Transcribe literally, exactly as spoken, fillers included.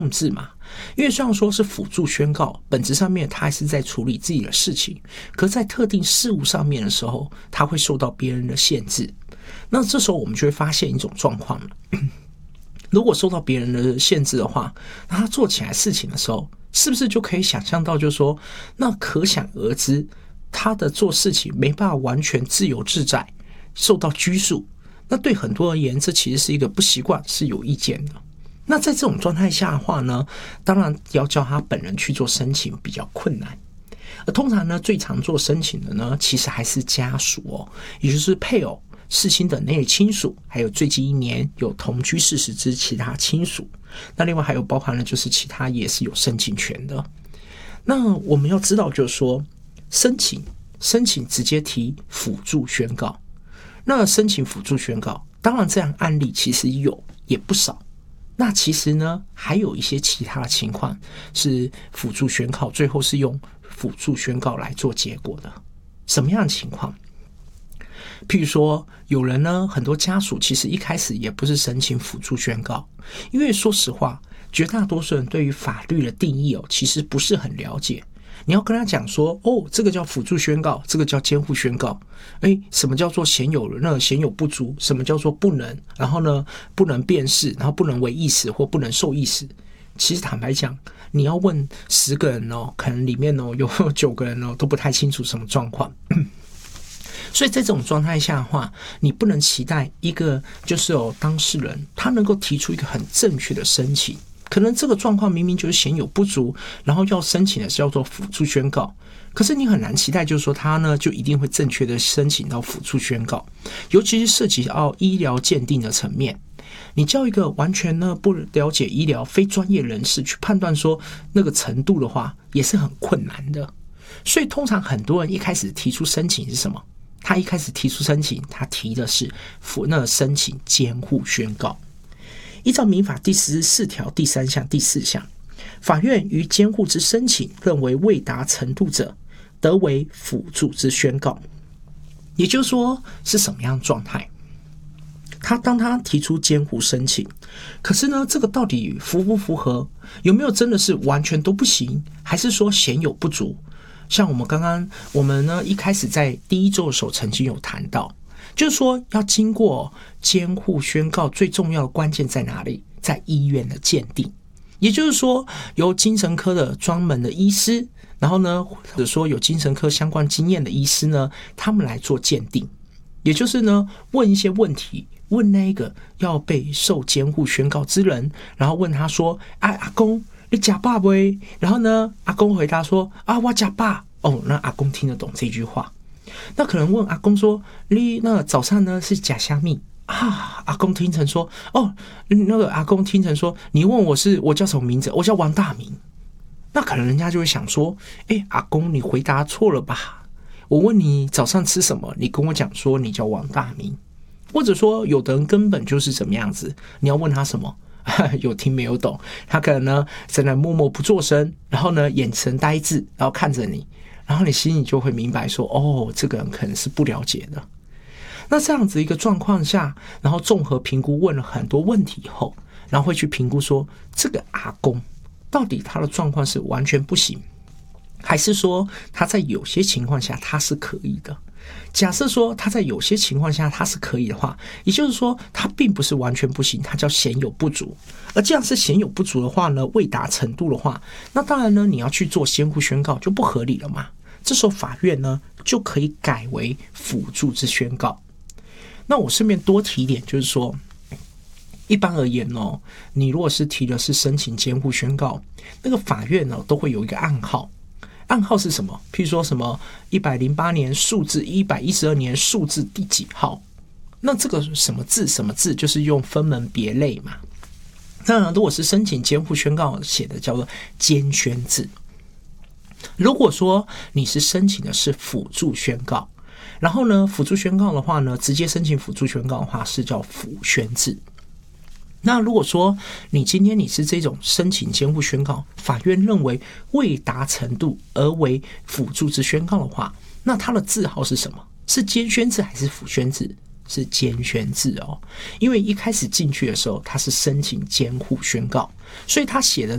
控制嘛。因为虽然说是辅助宣告，本质上面他还是在处理自己的事情，可在特定事务上面的时候，他会受到别人的限制。那这时候我们就会发现一种状况了，如果受到别人的限制的话，那他做起来事情的时候，是不是就可以想象到，就是说，那可想而知，他的做事情没办法完全自由自在，受到拘束。那对很多而言，这其实是一个不习惯，是有意见的。那在这种状态下的话呢，当然要叫他本人去做申请比较困难。而通常呢，最常做申请的呢，其实还是家属哦，也就是配偶、世亲等内的亲属，还有最近一年有同居事实之其他亲属。那另外还有包含了就是其他也是有申请权的。那我们要知道就是说，申请申请直接提辅助宣告。那申请辅助宣告，当然这样案例其实有也不少。那其实呢，还有一些其他的情况是辅助宣告，最后是用辅助宣告来做结果的。什么样的情况？譬如说，有人呢，很多家属其实一开始也不是申请辅助宣告，因为说实话，绝大多数人对于法律的定义哦，其实不是很了解。你要跟他讲说，哦，这个叫辅助宣告，这个叫监护宣告。诶，什么叫做显有那显有不足？什么叫做不能？然后呢，不能辨识，然后不能为意识或不能受意识。其实坦白讲，你要问十个人哦，可能里面哦有九个人哦都不太清楚什么状况。所以在这种状态下的话，你不能期待一个就是有当事人他能够提出一个很正确的申请。可能这个状况明明就是显有不足，然后要申请的是叫做辅助宣告，可是你很难期待就是说他呢就一定会正确的申请到辅助宣告，尤其是涉及到医疗鉴定的层面，你叫一个完全呢不了解医疗非专业人士去判断说那个程度的话，也是很困难的。所以通常很多人一开始提出申请是什么？他一开始提出申请，他提的是那申请监护宣告。依照民法第十四条第三项第四项，法院于监护之申请认为未达程度者，得为辅助之宣告。也就是说，是什么样的状态？他当他提出监护申请，可是呢，这个到底符不符合？有没有真的是完全都不行？还是说显有不足？像我们刚刚我们呢一开始在第一周的时候曾经有谈到。就是说，要经过监护宣告，最重要的关键在哪里？在医院的鉴定。也就是说，由精神科的专门的医师，然后呢，或者说有精神科相关经验的医师呢，他们来做鉴定。也就是呢，问一些问题，问那个要被受监护宣告之人，然后问他说：“啊，阿公，你吃饱不？”然后呢，阿公回答说：“啊，我吃饱。”哦，那阿公听得懂这句话。那可能问阿公说：“你那早上呢是假虾米啊？”阿公听成说：“哦，那个阿公听成说，你问我是我叫什么名字？我叫王大明。”那可能人家就会想说：“哎，阿公，你回答错了吧？我问你早上吃什么，你跟我讲说你叫王大明。”或者说，有的人根本就是怎么样子？你要问他什么？有听没有懂？他可能呢在那默默不作声，然后呢眼神呆滞，然后看着你。然后你心里就会明白说，哦，这个人可能是不了解的。那这样子一个状况下，然后综合评估问了很多问题以后，然后会去评估说，这个阿公到底他的状况是完全不行，还是说他在有些情况下他是可以的。假设说他在有些情况下他是可以的话，也就是说他并不是完全不行，他叫显有不足。而这样是显有不足的话呢，未达程度的话，那当然呢你要去做监护宣告就不合理了嘛。这时候法院呢就可以改为辅助之宣告。那我顺便多提一点，就是说一般而言哦，你如果是提的是申请监护宣告，那个法院呢都会有一个暗号。暗号是什么？譬如说什么一百零八年数字一百一十二年数字第几号？那这个什么字什么字就是用分门别类嘛。那如果是申请监护宣告写的叫做监宣字。如果说你是申请的是辅助宣告，然后呢辅助宣告的话呢，直接申请辅助宣告的话是叫辅宣字。那如果说你今天你是这种申请监护宣告，法院认为未达程度而为辅助之宣告的话，那它的字号是什么？是监宣字还是辅宣字？是监宣字哦。因为一开始进去的时候，它是申请监护宣告，所以他写的